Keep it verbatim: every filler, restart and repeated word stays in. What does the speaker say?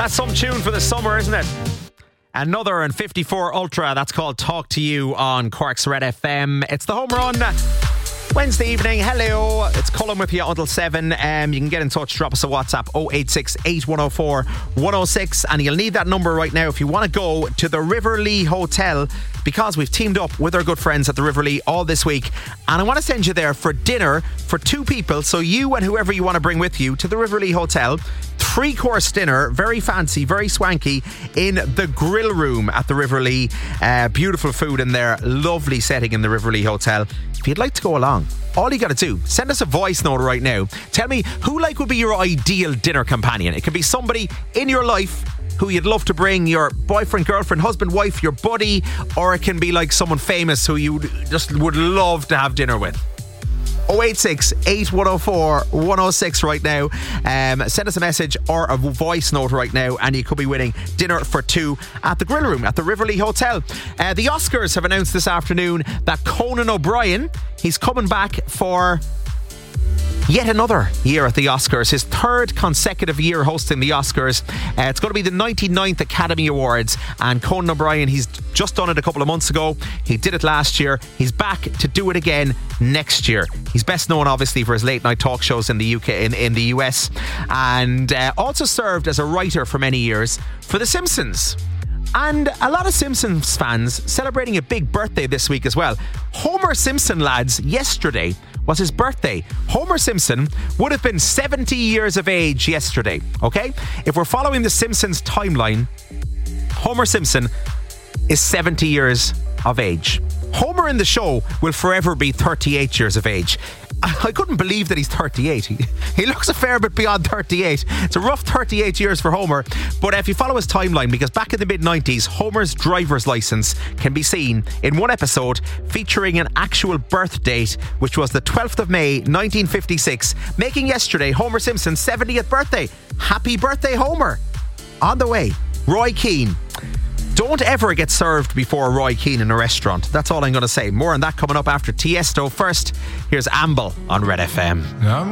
That's some tune for the summer, isn't it? Another and fifty-four Ultra. That's called Talk to You on Cork's Red F M. It's the home run. Wednesday evening, hello, it's Colin with you until seven. Um, you can get in touch, drop us a WhatsApp oh eight six, eight one oh four, one oh six, and you'll need that number right now if you want to go to the Riverlee Hotel, because we've teamed up with our good friends at the Riverlee all this week, and I want to send you there for dinner for two people, so you and whoever you want to bring with you to the Riverlee Hotel. Three course dinner, very fancy, very swanky, in the grill room at the Riverlee. Uh, beautiful food in there, lovely setting in the Riverlee Hotel. If you'd like to go along, all you got to do, send us a voice note right now. Tell me who like would be your ideal dinner companion. It could be somebody in your life who you'd love to bring, your boyfriend, girlfriend, husband, wife, your buddy, or it can be like someone famous who you just would love to have dinner with. oh eight six, eight one oh four, one oh six right now. Um, send us a message or a voice note right now and you could be winning dinner for two at the grill room at the Riverlee Hotel. Uh, the Oscars have announced this afternoon that Conan O'Brien, he's coming back for yet another year at the Oscars, his third consecutive year hosting the Oscars. Uh, it's going to be the ninety-ninth Academy Awards, and Conan O'Brien, he's just done it a couple of months ago. He did it last year. He's back to do it again next year. He's best known obviously for his late night talk shows in the U K, in, in the U S, and uh, also served as a writer for many years for The Simpsons. And a lot of Simpsons fans celebrating a big birthday this week as well. Homer Simpson, lads, yesterday was his birthday. Homer Simpson would have been seventy years of age yesterday, okay? If we're following the Simpsons timeline, Homer Simpson is seventy years of age. Homer in the show will forever be thirty-eight years of age. I couldn't believe that he's thirty-eight. He, he looks a fair bit beyond thirty-eight. It's a rough thirty-eight years for Homer. But if you follow his timeline, because back in the mid nineties, Homer's driver's license can be seen in one episode featuring an actual birth date, which was the twelfth of May, nineteen fifty-six, making yesterday Homer Simpson's seventieth birthday. Happy birthday, Homer. On the way, Roy Keane. Don't ever get served before Roy Keane in a restaurant. That's all I'm going to say. More on that coming up after Tiesto. First, here's Amble on Red F M.